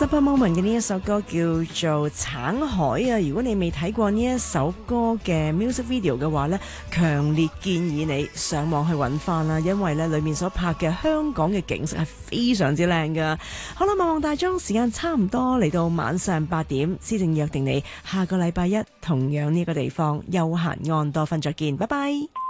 Super Moment 嘅呢一首歌叫做《橙海》啊！如果你未睇過呢一首歌嘅 music video 嘅話呢，強烈建議你上網去揾翻啦，因為呢裏面所拍嘅香港嘅景色係非常之靚噶。好啦，望大鐘時間差唔多嚟到晚上8點，思靜約定你下個禮拜一同樣呢個地方悠閒安多芬再見，拜拜。